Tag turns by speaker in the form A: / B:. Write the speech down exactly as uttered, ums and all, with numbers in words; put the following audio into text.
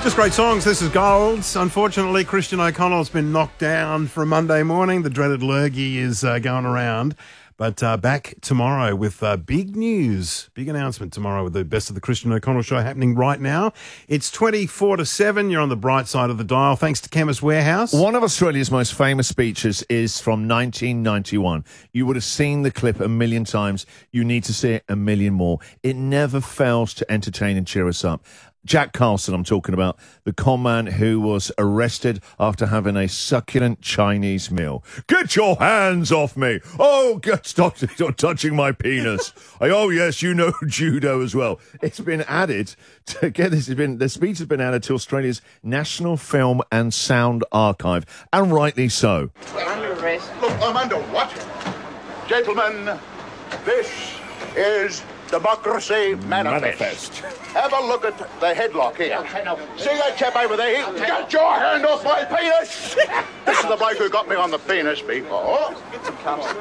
A: Just great songs. This is Golds. Unfortunately, Christian O'Connell's been knocked down for a Monday morning. The dreaded lurgy is uh, going around. But uh, back tomorrow with uh, big news, big announcement tomorrow with the Best of the Christian O'Connell Show happening right now. It's twenty-four to seven. You're on the bright side of the dial. Thanks to Chemist Warehouse.
B: One of Australia's most famous speeches is from nineteen ninety-one. You would have seen the clip a million times. You need to see it a million more. It never fails to entertain and cheer us up. Jack Carlson, I'm talking about, the con man who was arrested after having a succulent Chinese meal. Get your hands off me! Oh, get, stop, stop touching my penis! I, oh, yes, you know judo as well. It's been added to get this. Has been the speech has been added to Australia's National Film and Sound Archive, and rightly so.
C: We're under arrest.
D: Look, I'm under what? Gentlemen, this is Democracy Manifest.
B: Manifest.
D: Have a look at the headlock here.
C: Okay, no.
D: See that chap over there?
C: Okay.
D: Get your hand off my penis! This is the bloke who got me on the penis before.